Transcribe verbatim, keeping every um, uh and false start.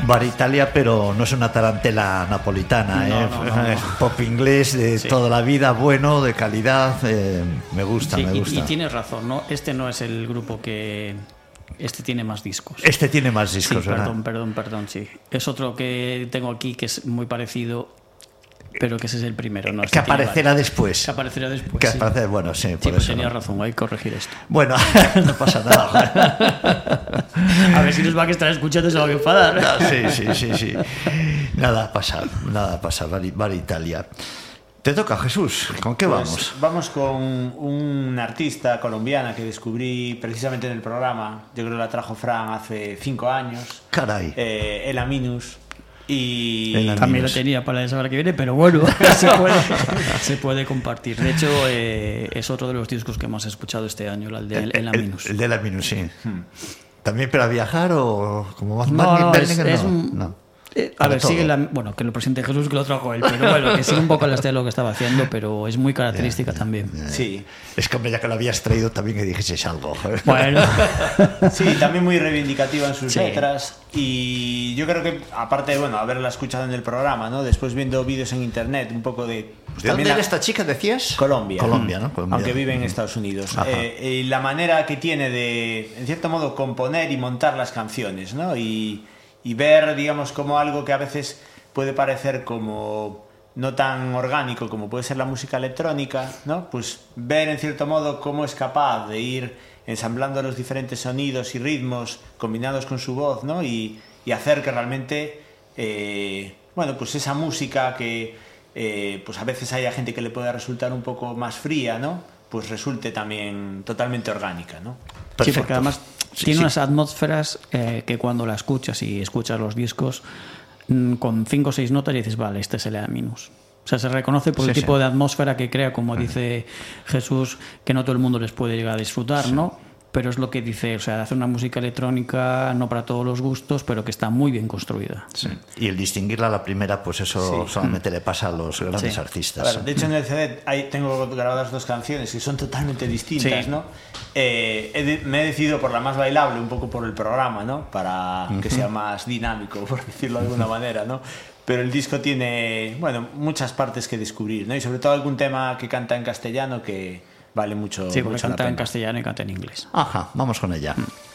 Varitalia, pero no es una tarantela napolitana, No, ¿eh? no, no, no. Es pop inglés de Sí. toda la vida, bueno, de calidad. eh, me gusta, Sí, me y, gusta. y tienes razón, ¿no? Este no es el grupo que... Este tiene más discos. Este tiene más Sí, discos, ¿verdad? perdón, perdón, perdón, sí. Es otro que tengo aquí que es muy parecido, pero que ese es el primero. No, que este tiene aparecerá varios. después. Que aparecerá después, Que sí. aparece- bueno, sí, por Sí, pues eso. tenías ¿no? razón, hay que corregir esto. Bueno, no pasa nada. A ver si nos va a estar escuchando, se va a enfadar. No, sí, sí, sí, sí. Nada pasa, nada pasa, Vari- Varitalia. Te toca, Jesús. ¿Con qué Pues vamos? vamos con un artista colombiana que descubrí precisamente en el programa. Yo creo que la trajo Fran hace cinco años. Caray. Eh, Ela Minus. Y Ela También lo Minus. tenía para la semana que viene, pero bueno, se puede, se puede compartir. De hecho, eh, es otro de los discos que hemos escuchado este año, el de El, el, Minus. el de la Minus, sí. ¿También para viajar o como más No, no, Berlín, es, Berlín, es no? un... No. Eh, a Para ver, todo. sigue la... Bueno, que lo presente Jesús, que lo trajo él, pero bueno, que sigue un poco la estela de lo que estaba haciendo, pero es muy característica también. sí, Es que, hombre, ya que lo habías traído, también que dijese algo. Bueno, sí, también muy reivindicativa en sus Sí. letras. Y yo creo que, aparte de bueno, haberla escuchado en el programa, ¿no? Después viendo vídeos en internet, un poco de. Pues, ¿De dónde también era la- esta chica, decías? Colombia. Colombia, ¿no? Colombia. Aunque vive en Estados Unidos. Ajá. Eh, y la manera que tiene de, en cierto modo, componer y montar las canciones, ¿no? Y, y ver, digamos, como algo que a veces puede parecer como no tan orgánico como puede ser la música electrónica, ¿no? Pues ver, en cierto modo, cómo es capaz de ir ensamblando los diferentes sonidos y ritmos combinados con su voz, ¿no? Y, y hacer que realmente, eh, bueno, pues esa música que eh, pues a veces haya gente que le pueda resultar un poco más fría, ¿no? Pues resulte también totalmente orgánica, ¿no? sí, Perfecto. porque además Sí, tiene sí. unas atmósferas eh, que cuando la escuchas y escuchas los discos, mm, con cinco o seis notas y dices, vale, este es el Ela Minus. O sea, se reconoce por Sí, el tipo sí. de atmósfera que crea, como dice Jesús, que no todo el mundo les puede llegar a disfrutar, ¿no? Pero es lo que dice, o sea, hace una música electrónica no para todos los gustos, pero que está muy bien construida. Sí. Y el distinguirla a la primera, pues eso Sí. solamente le pasa a los grandes Sí. A artistas. ver, de hecho, en el C D hay, tengo grabadas dos canciones que son totalmente distintas, Sí. ¿no? Eh, he de- me he decidido por la más bailable, un poco por el programa, ¿no? Para que sea más dinámico, por decirlo de alguna manera, ¿no? Pero el disco tiene, bueno, muchas partes que descubrir, ¿no? Y sobre todo algún tema que canta en castellano que vale mucho, Sí, porque mucho la canta en pena. castellano y canta en inglés. Ajá, vamos con ella.